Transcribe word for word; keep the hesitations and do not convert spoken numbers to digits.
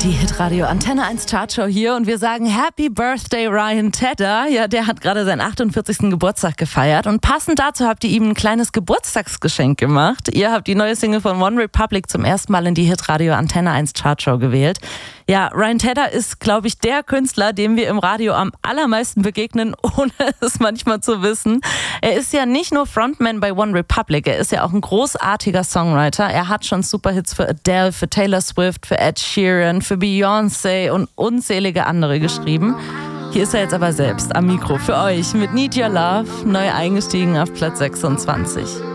Die Hitradio Antenne eins Chartshow hier und wir sagen Happy Birthday Ryan Tedder. Ja, der hat gerade seinen achtundvierzigsten Geburtstag gefeiert und passend dazu habt ihr ihm ein kleines Geburtstagsgeschenk gemacht. Ihr habt die neue Single von One Republic zum ersten Mal in die Hitradio Antenne eins Chartshow gewählt. Ja, Ryan Tedder ist, glaube ich, der Künstler, dem wir im Radio am allermeisten begegnen, ohne es manchmal zu wissen. Er ist ja nicht nur Frontman bei One Republic, er ist ja auch ein großartiger Songwriter. Er hat schon Superhits für Adele, für Taylor Swift, für Ed Sheeran, für Beyoncé und unzählige andere geschrieben. Hier ist er jetzt aber selbst am Mikro für euch mit Need Your Love, neu eingestiegen auf Platz sechsundzwanzig.